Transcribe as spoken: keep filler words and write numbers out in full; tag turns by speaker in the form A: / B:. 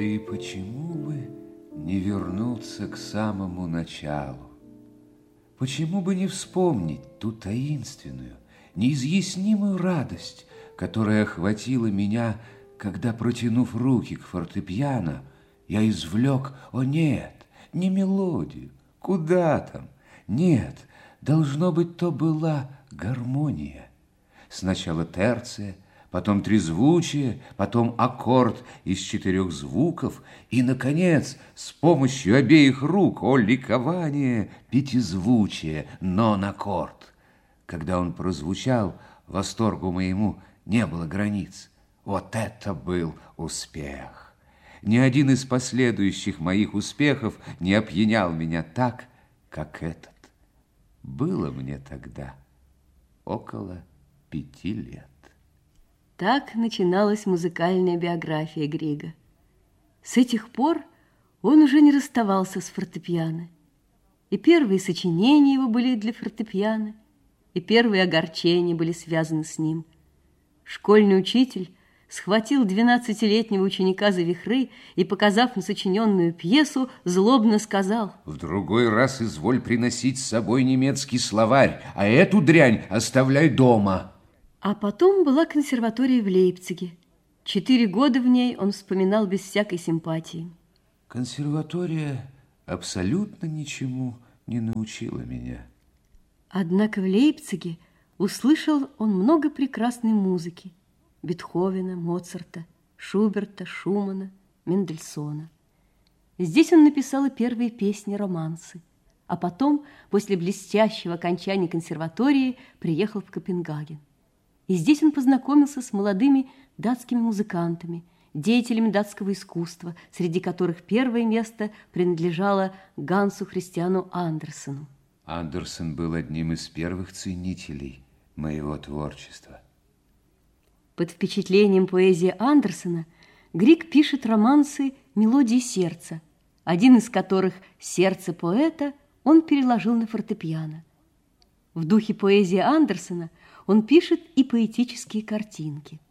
A: И почему бы не вернуться к самому началу? Почему бы не вспомнить ту таинственную, неизъяснимую радость, которая охватила меня, когда, протянув руки к фортепиано, я извлек, о нет, не мелодию, куда там, нет, должно быть, то была гармония. Сначала терция, потом трезвучие, потом аккорд из четырех звуков и, наконец, с помощью обеих рук, о ликование, пятизвучие, нон-аккорд. Когда он прозвучал, восторгу моему не было границ. Вот это был успех! Ни один из последующих моих успехов не опьянял меня так, как этот. Было мне тогда около пяти лет.
B: Так начиналась музыкальная биография Грига. С этих пор он уже не расставался с фортепиано. И первые сочинения его были для фортепиано, и первые огорчения были связаны с ним. Школьный учитель схватил двенадцатилетнего ученика за вихры и, показав на сочиненную пьесу, злобно сказал:
A: «В другой раз изволь приносить с собой немецкий словарь, а эту дрянь оставляй дома».
B: А потом была консерватория в Лейпциге. Четыре года в ней он вспоминал без всякой симпатии.
A: Консерватория абсолютно ничему не научила меня.
B: Однако в Лейпциге услышал он много прекрасной музыки: Бетховена, Моцарта, Шуберта, Шумана, Мендельсона. Здесь он написал и первые песни-романсы, а потом, после блестящего окончания консерватории, приехал в Копенгаген. И здесь он познакомился с молодыми датскими музыкантами, деятелями датского искусства, среди которых первое место принадлежало Гансу Христиану Андерсену.
A: Андерсен был одним из первых ценителей моего творчества.
B: Под впечатлением поэзии Андерсена Григ пишет романсы «Мелодии сердца», один из которых «Сердце поэта» он переложил на фортепиано. В духе поэзии Андерсена он пишет и поэтические картинки.